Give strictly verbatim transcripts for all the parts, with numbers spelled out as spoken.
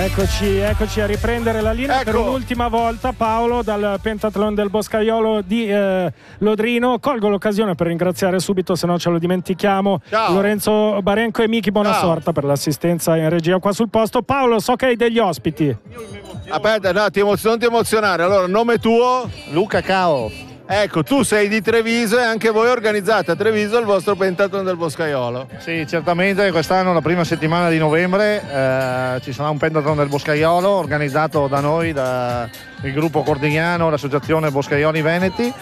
Eccoci, eccoci a riprendere la linea, ecco. Per un'ultima volta. Paolo dal Pentathlon del Boscaiolo di eh, Lodrino. Colgo l'occasione per ringraziare subito, se no ce lo dimentichiamo, Ciao. Lorenzo Barenco e Miki Buonasorta per l'assistenza in regia qua sul posto. Paolo, so che hai degli ospiti. Aspetta, no, ti emozio- non ti emozionare. Allora, nome tuo? Luca Cao. Ecco, tu sei di Treviso e anche voi organizzate a Treviso il vostro Pentathlon del Boscaiolo. Sì, certamente quest'anno, la prima settimana di novembre, eh, ci sarà un Pentathlon del Boscaiolo organizzato da noi, dal gruppo Cordignano, l'associazione Boscaioli Veneti.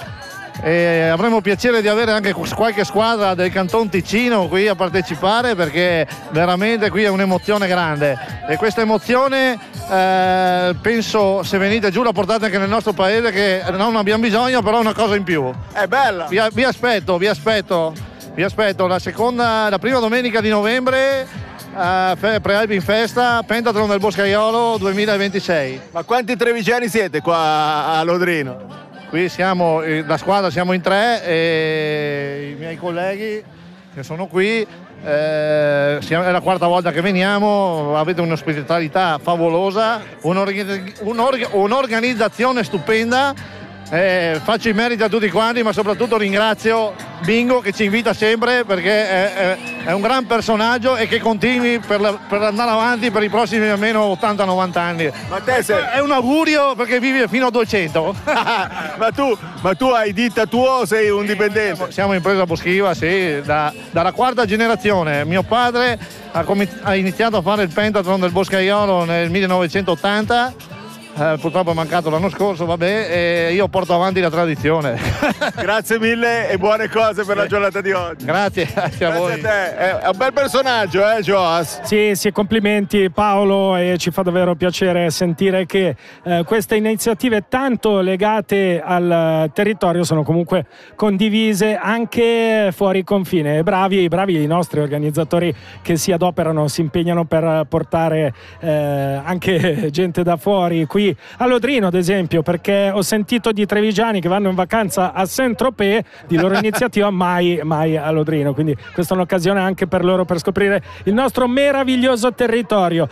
E avremo piacere di avere anche qualche squadra del Canton Ticino qui a partecipare, perché veramente qui è un'emozione grande e questa emozione eh, penso, se venite giù, la portate anche nel nostro paese, che non abbiamo bisogno, però è una cosa in più. È bella! Vi, vi aspetto, vi aspetto, vi aspetto la seconda, la prima domenica di novembre, uh, Prealpi in Festa, Pentathlon del Boscaiolo duemilaventisei. Ma quanti trevigiani siete qua a Lodrino? Qui siamo, la squadra siamo in tre e i miei colleghi che sono qui, eh, siamo, è la quarta volta che veniamo, avete un'ospitalità favolosa, un'org- un'org- un'organizzazione stupenda. Eh, faccio i meriti a tutti quanti, ma soprattutto ringrazio Bingo che ci invita sempre, perché è, è, è un gran personaggio e che continui per, la, per andare avanti per i prossimi almeno ottanta novanta anni. Ma te sei... È un augurio perché vivi fino a duecento. ma, tu, ma tu hai ditta tua o sei un dipendente? Siamo, siamo impresa boschiva, sì, da, dalla quarta generazione. Mio padre ha, com- ha iniziato a fare il Pentathlon del Boscaiolo nel millenovecentottanta. Eh, purtroppo è mancato l'anno scorso, vabbè, e io porto avanti la tradizione. Grazie mille e buone cose per la giornata di oggi. Grazie, grazie a Grazie voi. a te. È un bel personaggio, eh, Joas? Sì, sì, complimenti Paolo, e ci fa davvero piacere sentire che eh, queste iniziative tanto legate al territorio sono comunque condivise anche fuori confine. Bravi, bravi i nostri organizzatori che si adoperano, si impegnano per portare eh, anche gente da fuori qui a Lodrino, ad esempio, perché ho sentito di trevigiani che vanno in vacanza a Saint-Tropez di loro iniziativa, mai, mai a Lodrino, quindi questa è un'occasione anche per loro per scoprire il nostro meraviglioso territorio.